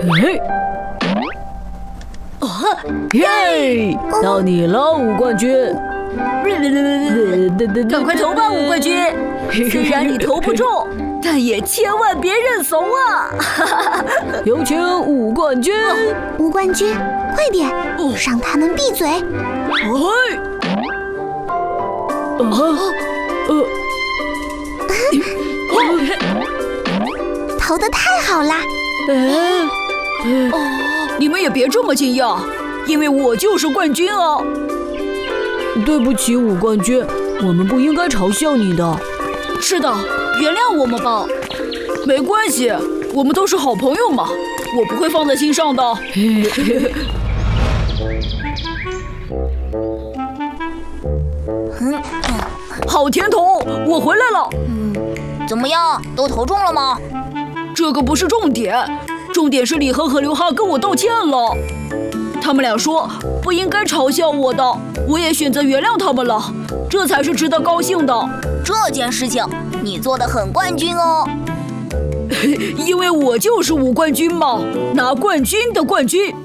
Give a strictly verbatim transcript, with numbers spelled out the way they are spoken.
嘿，啊，耶！到你了，吴冠军。 赶快投吧，吴冠军！虽然你投不中，但也千万别认怂啊！ 有请吴冠军。 吴冠军，快点，让他们闭嘴！ 哎， 啊，呃， 投得太好啦！ 哎， 哦，你们也别这么惊讶，因为我就是冠军啊！ 对不起，吴冠军，我们不应该嘲笑你的。 是的，原谅我们吧。没关系，我们都是好朋友嘛，我不会放在心上的。 嗯， 好甜筒，我回来了。 嗯，怎么样，都投中了吗？ 这个不是重点，重点是李恒和刘哈跟我道歉了。他们俩说不应该嘲笑我的，我也选择原谅他们了，这才是值得高兴的。 这件事情你做得很冠军哦。 因为我就是吴冠军嘛，拿冠军的冠军。